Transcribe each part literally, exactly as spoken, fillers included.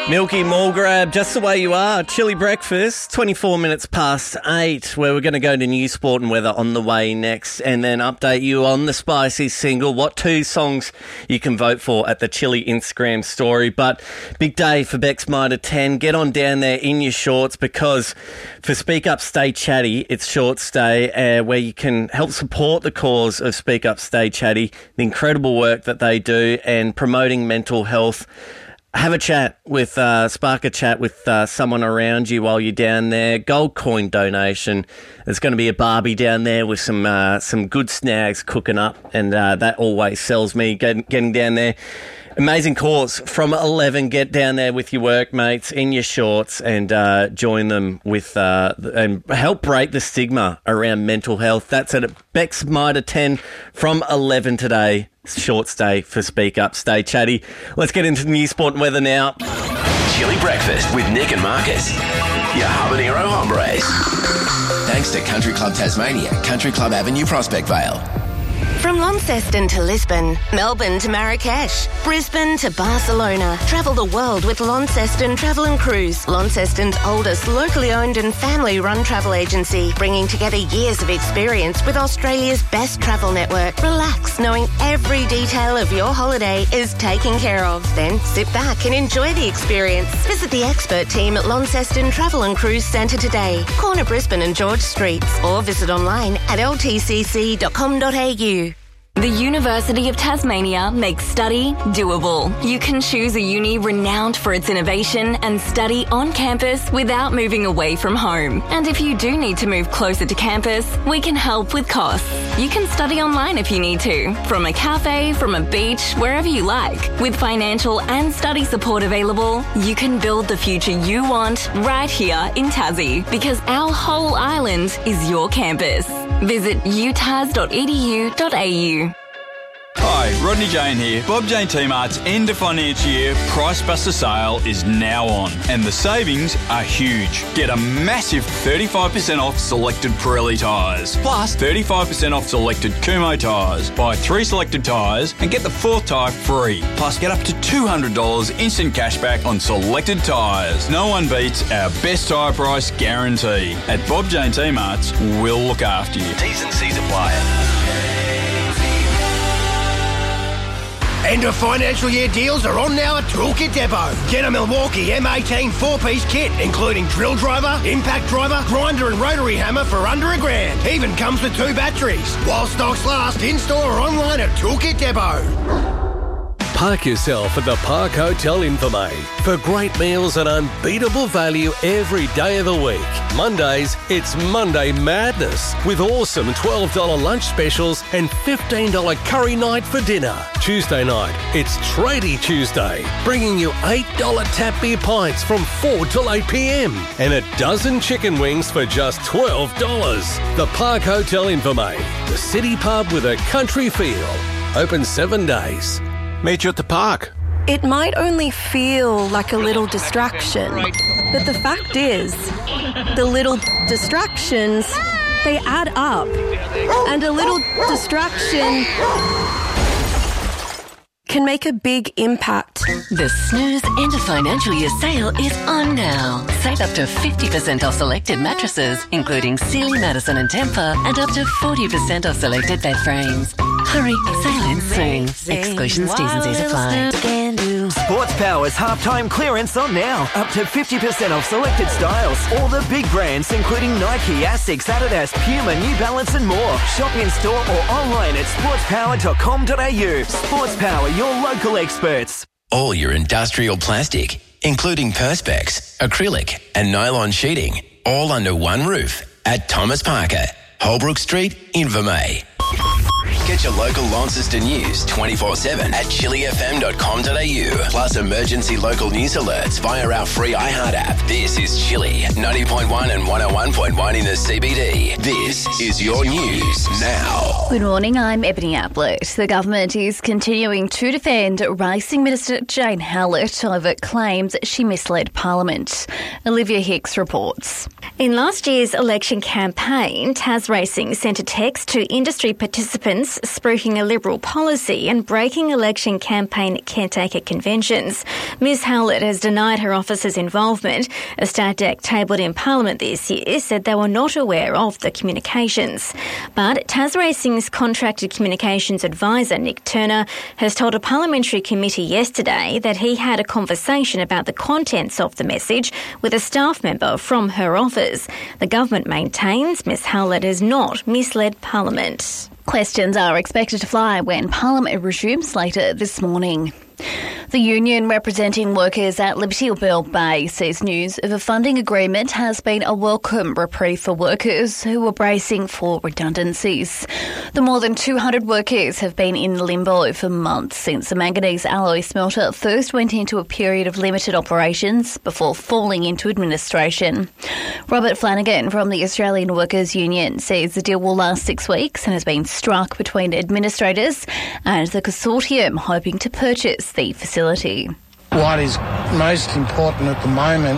Milky Mulgrab, just the way you are. Chilly breakfast, twenty-four minutes past eight, where we're going to go to news, sport and weather on the way next, and then update you on the Spicy single, what two songs you can vote for at the Chilly Instagram story. But big day for Bex Mitre ten. Get on down there in your shorts, because for Speak Up, Stay Chatty, it's Shorts Day, uh, where you can help support the cause of Speak Up, Stay Chatty, the incredible work that they do and promoting mental health. Have a chat with, uh, spark a chat with uh, someone around you while you're down there. Gold coin donation. There's going to be a barbie down there with some uh, some good snags cooking up, and uh, that always sells me, getting, getting down there. Amazing cause from eleven. Get down there with your workmates in your shorts and uh, join them with uh, and help break the stigma around mental health. That's at Bex Mitre ten from eleven today. Shorts Day for Speak Up, Stay Chatty. Let's get into the news, sport and weather now. Chilly breakfast with Nick and Marcus, your habanero hombres. Thanks to Country Club Tasmania, Country Club Avenue, Prospect Vale. From Launceston to Lisbon, Melbourne to Marrakesh, Brisbane to Barcelona. Travel the world with Launceston Travel and Cruise. Launceston's oldest locally owned and family-run travel agency, bringing together years of experience with Australia's best travel network. Relax, knowing every detail of your holiday is taken care of. Then sit back and enjoy the experience. Visit the expert team at Launceston Travel and Cruise Centre today, corner Brisbane and George Streets, or visit online at l t c c dot com dot a u. The University of Tasmania makes study doable. You can choose a uni renowned for its innovation and study on campus without moving away from home. And if you do need to move closer to campus, we can help with costs. You can study online if you need to, from a cafe, from a beach, wherever you like. With financial and study support available, you can build the future you want right here in Tassie, because our whole island is your campus. Visit u tas dot e d u dot a u. Hi, Rodney Jane here. Bob Jane T-Mart's end of financial year Price Buster sale is now on, and the savings are huge. Get a massive thirty-five percent off selected Pirelli tyres, plus thirty-five percent off selected Kumho tyres. Buy three selected tyres and get the fourth tyre free, plus get up to two hundred dollars instant cashback on selected tyres. No one beats our best tyre price guarantee. At Bob Jane T-Mart's, we'll look after you. T's and C's apply. End of financial year deals are on now at Toolkit Depot. Get a Milwaukee M eighteen four-piece kit, including drill driver, impact driver, grinder and rotary hammer for under a grand. Even comes with two batteries. While stocks last, in-store or online at Toolkit Depot. Park yourself at the Park Hotel Infirmay for great meals and unbeatable value every day of the week. Mondays, it's Monday Madness with awesome twelve dollars lunch specials and fifteen dollars curry night for dinner. Tuesday night, it's Tradie Tuesday, bringing you eight dollars tap beer pints from four till eight p.m. and a dozen chicken wings for just twelve dollars. The Park Hotel Infirmay, the city pub with a country feel. Open seven days. Meet you at the park. It might only feel like a little distraction, but the fact is, the little distractions, they add up. And a little distraction can make a big impact. The Snooze end of financial year sale is on now. Save up to fifty percent off selected mattresses, including Sealy, Madison and Tempur, and up to forty percent off selected bed frames. Hurry, sale ends soon. Exclusions, T's and C's apply. Sports Power's halftime clearance on now. Up to fifty percent off selected styles. All the big brands, including Nike, Asics, Adidas, Puma, New Balance and more. Shop in store or online at sports power dot com dot a u. Sports Power, your local experts. All your industrial plastic, including Perspex, acrylic and nylon sheeting, all under one roof at Thomas Parker, Holbrook Street, Invermay. Get your local Launceston news twenty-four seven at chili f m dot com dot a u. Plus emergency local news alerts via our free iHeart app. This is Chili, ninety point one and one oh one point one in the C B D. This is your news now. Good morning, I'm Ebony Ablett. The government is continuing to defend Racing Minister Jane Hallett over claims she misled Parliament. Olivia Hicks reports. In last year's election campaign, Tas Racing sent a text to industry participants spruiking a Liberal policy and breaking election campaign caretaker conventions. Miz Howlett has denied her office's involvement. A stat deck tabled in Parliament this year said they were not aware of the communications. But Tasracing's contracted communications advisor, Nick Turner, has told a parliamentary committee yesterday that he had a conversation about the contents of the message with a staff member from her office. The government maintains Miz Howlett has not misled Parliament. Questions are expected to fly when Parliament resumes later this morning. The union representing workers at Liberty Bell Bay says news of a funding agreement has been a welcome reprieve for workers who were bracing for redundancies. The more than two hundred workers have been in limbo for months since the manganese alloy smelter first went into a period of limited operations before falling into administration. Robert Flanagan from the Australian Workers Union says the deal will last six weeks and has been struck between administrators and the consortium hoping to purchase the facility. What is most important at the moment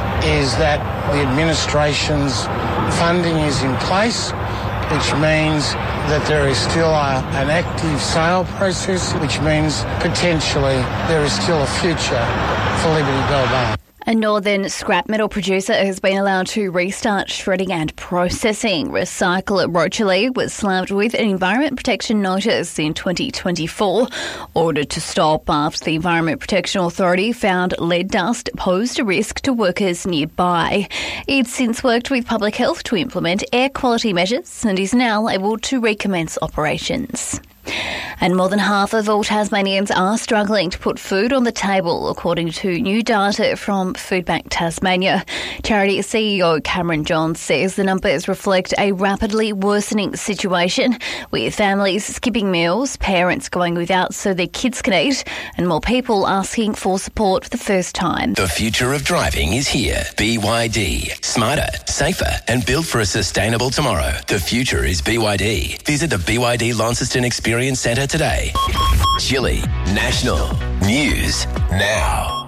is that the administration's funding is in place, which means that there is still a, an active sale process, which means potentially there is still a future for Liberty Bell Bay. A northern scrap metal producer has been allowed to restart shredding and processing. Recycle at Rochalee was slammed with an Environment Protection Notice in twenty twenty-four, ordered to stop after the Environment Protection Authority found lead dust posed a risk to workers nearby. It's since worked with Public Health to implement air quality measures and is now able to recommence operations. And more than half of all Tasmanians are struggling to put food on the table, according to new data from Foodbank Tasmania. Charity C E O Cameron Johns says the numbers reflect a rapidly worsening situation, with families skipping meals, parents going without so their kids can eat, and more people asking for support for the first time. The future of driving is here. B Y D. Smarter, safer, and built for a sustainable tomorrow. The future is B Y D. Visit the B Y D Launceston Experience Centre today. Chili National News Now.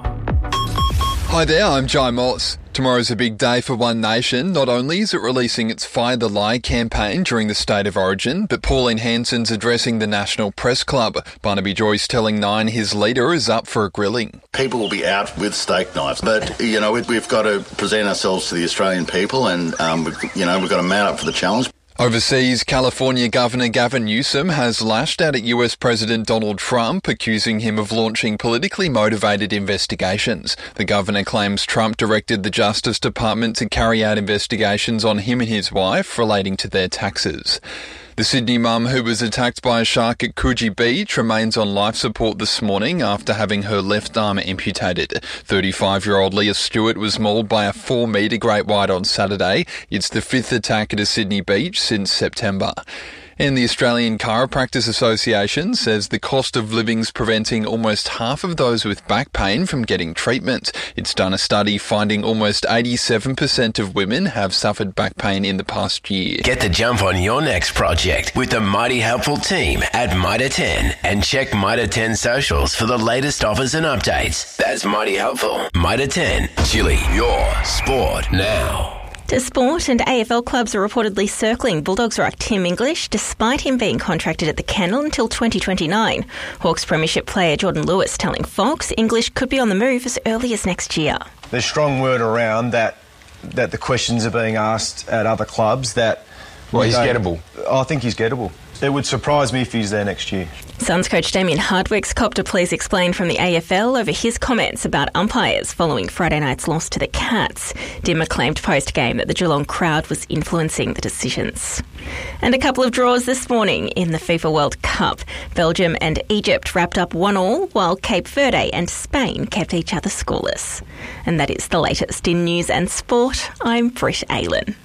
Hi there, I'm Jai Moss. Tomorrow's a big day for One Nation. Not only is it releasing its Fire the Lie campaign during the State of Origin, but Pauline Hanson's addressing the National Press Club. Barnaby Joyce telling Nine his leader is up for a grilling. People will be out with steak knives, but, you know, we've got to present ourselves to the Australian people and, um, you know, we've got to mount up for the challenge. Overseas, California Governor Gavin Newsom has lashed out at U S President Donald Trump, accusing him of launching politically motivated investigations. The governor claims Trump directed the Justice Department to carry out investigations on him and his wife relating to their taxes. The Sydney mum who was attacked by a shark at Coogee Beach remains on life support this morning after having her left arm amputated. thirty-five-year-old Leah Stewart was mauled by a four-metre great white on Saturday. It's the fifth attack at a Sydney beach since September. And the Australian Chiropractors Association says the cost of living's preventing almost half of those with back pain from getting treatment. It's done a study finding almost eighty-seven percent of women have suffered back pain in the past year. Get the jump on your next project with the mighty helpful team at Mitre ten and check Mitre ten socials for the latest offers and updates. That's mighty helpful. Mitre ten, Chili, your sport now. To sport, and A F L clubs are reportedly circling Bulldogs ruck Tim English despite him being contracted at the Kennel until twenty twenty-nine. Hawks premiership player Jordan Lewis telling Fox English could be on the move as early as next year. There's strong word around that that the questions are being asked at other clubs that... Well, he's gettable. I think he's gettable. It would surprise me if he's there next year. Suns coach Damien Hardwick's copped a please explain from the A F L over his comments about umpires following Friday night's loss to the Cats. Dimmer claimed post-game that the Geelong crowd was influencing the decisions. And a couple of draws this morning in the FIFA World Cup. Belgium and Egypt wrapped up one all, while Cape Verde and Spain kept each other scoreless. And that is the latest in news and sport. I'm Britt Aylen.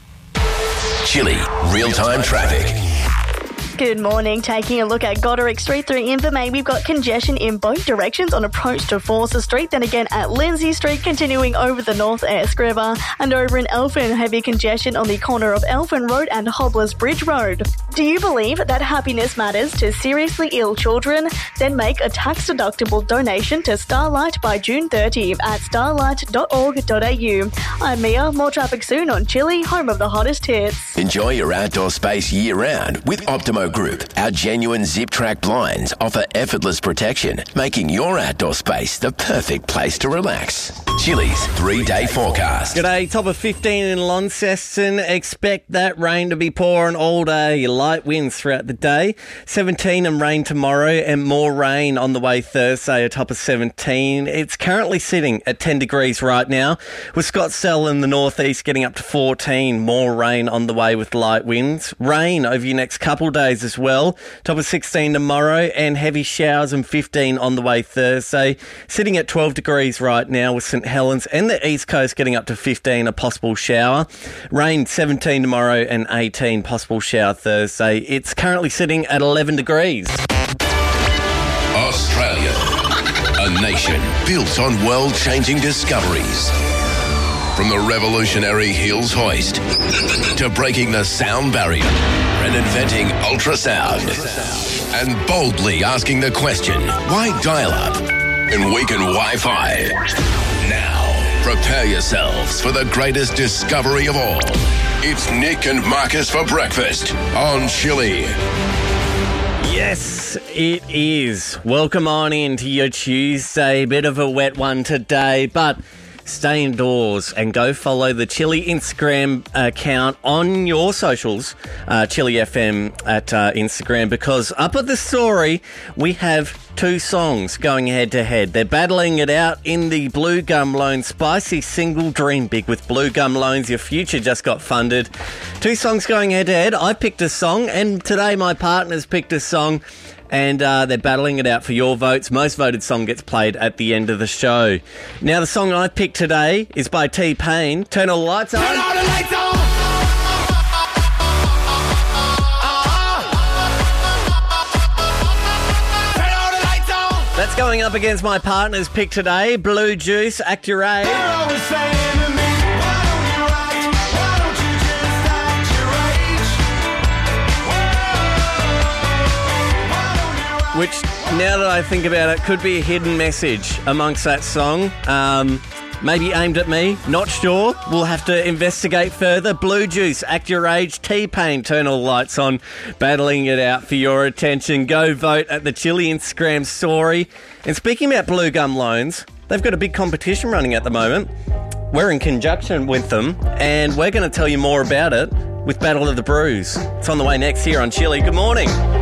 Chili, real-time traffic. Good morning. Taking a look at Goderic Street through Invermay, we've got congestion in both directions on approach to Forster Street, then again at Lindsay Street, continuing over the North Esk River, and over in Elphin, heavy congestion on the corner of Elphin Road and Hobblers Bridge Road. Do you believe that happiness matters to seriously ill children? Then make a tax-deductible donation to Starlight by June thirtieth at starlight dot org dot a u. I'm Mia. More traffic soon on Chili, home of the hottest hits. Enjoy your outdoor space year-round with Optimo Window Group. Our genuine zip track blinds offer effortless protection, making your outdoor space the perfect place to relax. Chili's three-day forecast. G'day, top of fifteen in Launceston. Expect that rain to be pouring all day. Light winds throughout the day. seventeen and rain tomorrow and more rain on the way Thursday, a top of seventeen. It's currently sitting at ten degrees right now, with Scottsdale in the northeast getting up to fourteen. More rain on the way with light winds. Rain over your next couple days as well. Top of sixteen tomorrow and heavy showers and fifteen on the way Thursday. Sitting at twelve degrees right now with St Helens and the East Coast getting up to fifteen, a possible shower. Rain seventeen tomorrow and eighteen, possible shower Thursday. It's currently sitting at eleven degrees. Australia, a nation built on world-changing discoveries. From the revolutionary Hills hoist to breaking the sound barrier and inventing ultrasound and boldly asking the question, why dial-up and weaken Wi-Fi? Now, prepare yourselves for the greatest discovery of all. It's Nick and Marcus for breakfast on Chili. Yes, it is. Welcome on into your Tuesday. Bit of a wet one today, but stay indoors and go follow the Chili Instagram account on your socials, uh, Chili F M at uh, Instagram, because up at the story, we have two songs going head to head. They're battling it out in the Blue Gum Loans Spicy Single Dream Big with Blue Gum Loans. Your future just got funded. Two songs going head to head. I picked a song, and today my partner's picked a song. And uh, they're battling it out for your votes. Most voted song gets played at the end of the show. Now, the song I picked today is by T-Pain. Turn all the lights on. Turn all the lights on! Turn all the lights on! That's going up against my partner's pick today, Blue Juice, Act Your Age. Which, now that I think about it, could be a hidden message amongst that song. Um, maybe aimed at me, not sure. We'll have to investigate further. Blue Juice, Act Your Age, T-Pain, Turn All the Lights On, battling it out for your attention. Go vote at the Chili Instagram story. And speaking about Blue Gum Loans, they've got a big competition running at the moment. We're in conjunction with them, and we're going to tell you more about it with Battle of the Brews. It's on the way next here on Chili. Good morning.